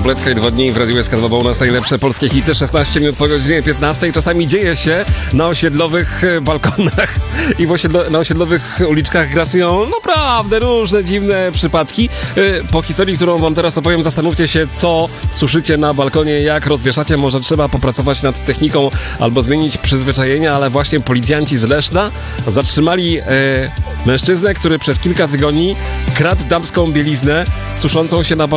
Kompletka i 2 dni w Radiu SK2, bo u nas najlepsze polskie hity, 16 minut po godzinie 15. Czasami dzieje się na osiedlowych balkonach i na osiedlowych uliczkach grasują naprawdę różne dziwne przypadki. Po historii, którą wam teraz opowiem, zastanówcie się, co suszycie na balkonie, jak rozwieszacie. Może trzeba popracować nad techniką albo zmienić przyzwyczajenia, ale właśnie policjanci z Leszna zatrzymali mężczyznę, który przez kilka tygodni kradł damską bieliznę suszącą się na balkonie.